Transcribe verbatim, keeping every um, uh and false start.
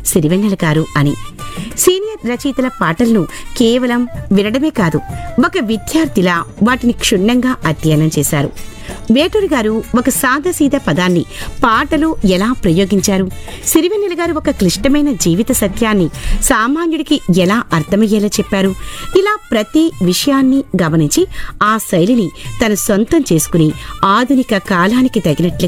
సిరివెన్నెల గారు అని. సీనియర్ రచయితల పాటలను కేవలం వినడమే కాదు, ఒక విద్యార్థిలా వాటిని క్షుణ్ణంగా అధ్యయనం చేశారు. వేటూరి గారు ఒక సాదాసీదా పదాన్ని పాటలు ఎలా ప్రయోగించారు, సిరివెన్నెల గారు ఒక క్లిష్టమైన జీవిత సత్యాన్ని సామాన్యుడికి ఎలా అర్థమయ్యేలా చెప్పారు, ఇలా ప్రతి విషయాన్ని గమనించి ఆ శైలిని తన సొంతం చేసుకుని ఆధునిక కాలానికి తగినట్లుగా